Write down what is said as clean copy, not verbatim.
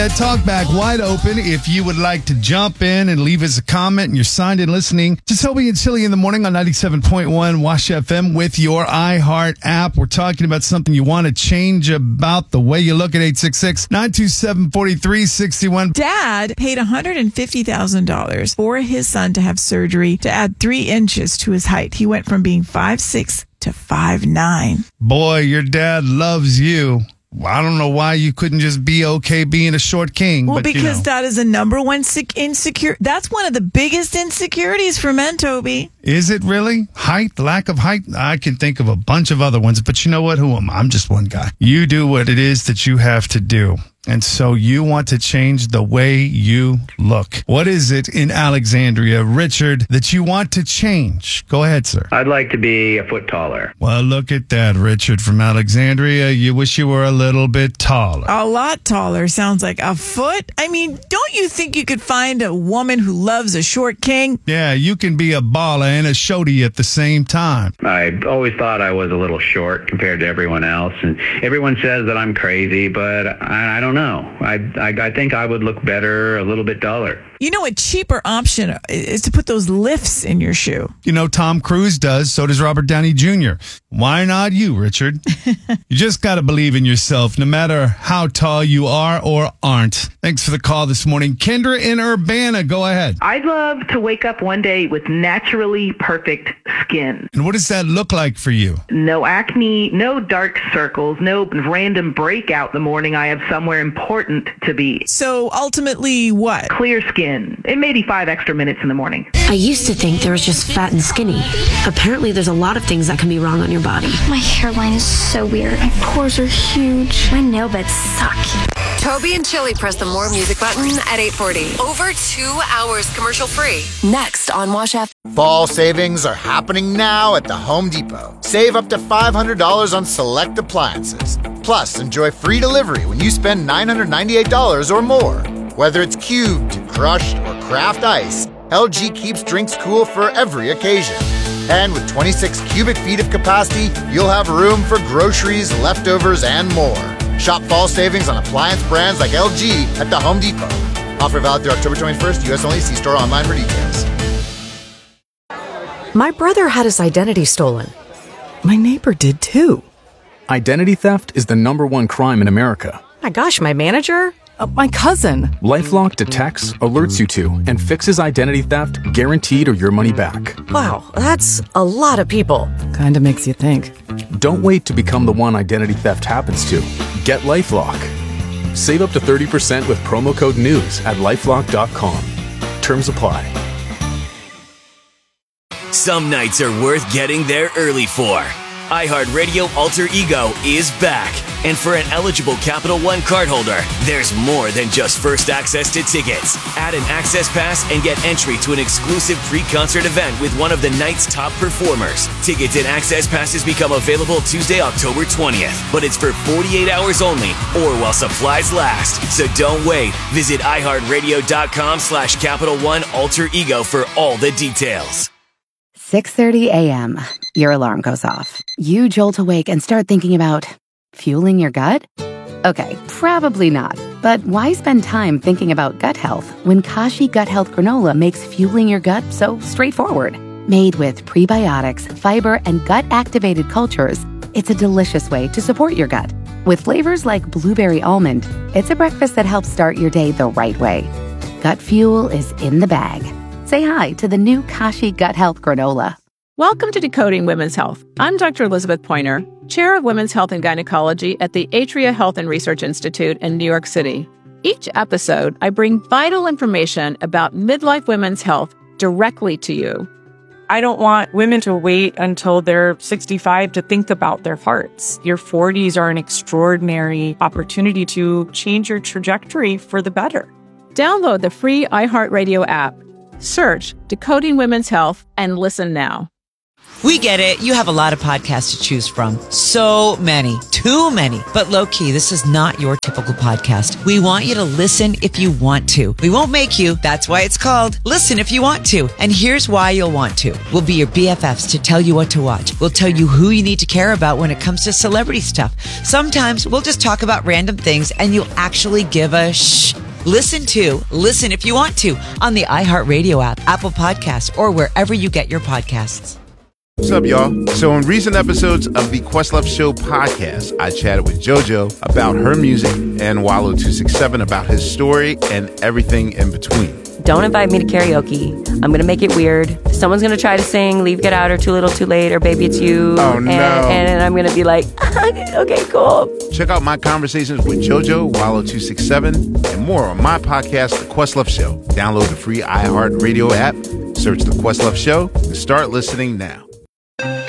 Talkback wide open. If you would like to jump in and leave us a comment and you're signed in listening to Toby and Chili in the morning on 97.1 Wash FM with your iHeart app. We're talking about something you want to change about the way you look at 866-927-4361. Dad paid $150,000 for his son to have surgery to add 3 inches to his height. He went from being 5'6" to 5'9". Boy, your dad loves you. I don't know why you couldn't just be okay being a short king. Well, but, because that is the number one insecure. That's one of the biggest insecurities for men, Toby. Is it really? Height? Lack of height? I can think of a bunch of other ones, but you know what? Who am I? I'm just one guy. You do what it is that you have to do. And so you want to change the way you look. What is it in Alexandria, Richard, that you want to change? Go ahead, sir. I'd like to be a foot taller. Well, look at that, Richard from Alexandria. You wish you were a little bit taller. A lot taller. Sounds like a foot. I mean, don't you think you could find a woman who loves a short king? Yeah, you can be a baller and a shorty at the same time. I always thought I was a little short compared to everyone else, and everyone says that I'm crazy, but I don't know. I think I would look better a little bit taller. You know, a cheaper option is to put those lifts in your shoe. You know, Tom Cruise does. So does Robert Downey Jr. Why not you, Richard? You just got to believe in yourself, no matter how tall you are or aren't. Thanks for the call this morning. Kendra in Urbana, go ahead. I'd love to wake up one day with naturally perfect skin. And what does that look like for you? No acne, no dark circles, no random breakout the morning I have somewhere important to be. So ultimately what? Clear skin. And maybe 5 extra minutes in the morning. I used to think there was just fat and skinny. Apparently there's a lot of things that can be wrong on your body. My hairline is so weird. My pores are huge. My nail beds suck. Toby and Chili press the more music button at 8:40. Over 2 hours commercial free. Next on Wash FM. Fall savings are happening now at the Home Depot. Save up to $500 on select appliances. Plus, enjoy free delivery when you spend $998 or more. Whether it's cubed, crushed, or craft ice, LG keeps drinks cool for every occasion. And with 26 cubic feet of capacity, you'll have room for groceries, leftovers, and more. Shop fall savings on appliance brands like LG at the Home Depot. Offer valid through October 21st, U.S. only. See store online for details. My brother had his identity stolen. My neighbor did too. Identity theft is the #1 crime in America. My gosh, my manager? My cousin. LifeLock detects, alerts you to, and fixes identity theft, guaranteed or your money back. Wow, that's a lot of people. Kinda makes you think. Don't wait to become the one identity theft happens to. Get LifeLock. Save up to 30% with promo code NEWS at LifeLock.com. Terms apply. Some nights are worth getting there early for. iHeartRadio Alter Ego is back. And for an eligible Capital One cardholder, there's more than just first access to tickets. Add an access pass and get entry to an exclusive pre-concert event with one of the night's top performers. Tickets and access passes become available Tuesday, October 20th. But it's for 48 hours only or while supplies last. So don't wait. Visit iHeartRadio.com/Capital One Alter Ego for all the details. 6:30 a.m. Your alarm goes off. You jolt awake and start thinking about fueling your gut? Okay, probably not. But why spend time thinking about gut health when Kashi Gut Health Granola makes fueling your gut so straightforward? Made with prebiotics, fiber, and gut-activated cultures, it's a delicious way to support your gut. With flavors like blueberry almond, it's a breakfast that helps start your day the right way. Gut fuel is in the bag. Say hi to the new Kashi Gut Health Granola. Welcome to Decoding Women's Health. I'm Dr. Elizabeth Pointer, Chair of Women's Health and Gynecology at the Atria Health and Research Institute in New York City. Each episode, I bring vital information about midlife women's health directly to you. I don't want women to wait until they're 65 to think about their hearts. Your 40s are an extraordinary opportunity to change your trajectory for the better. Download the free iHeartRadio app. Search Decoding Women's Health and listen now. We get it. You have a lot of podcasts to choose from. So many. Too many. But low-key, this is not your typical podcast. We want you to listen if you want to. We won't make you. That's why it's called Listen If You Want To. And here's why you'll want to. We'll be your BFFs to tell you what to watch. We'll tell you who you need to care about when it comes to celebrity stuff. Sometimes we'll just talk about random things and you'll actually give a shh. Listen If You Want To on the iHeartRadio app, Apple Podcasts, or wherever you get your podcasts. What's up, y'all? So in recent episodes of the Questlove Show podcast, I chatted with JoJo about her music and Wallo267 about his story and everything in between. Don't invite me to karaoke. I'm going to make it weird. Someone's going to try to sing Leave, Get Out, or Too Little, Too Late, or Baby It's You. Oh, no. And I'm going to be like, okay, cool. Check out my conversations with JoJo, Wallo267, and more on my podcast, The Questlove Show. Download the free iHeartRadio app, search The Questlove Show, and start listening now.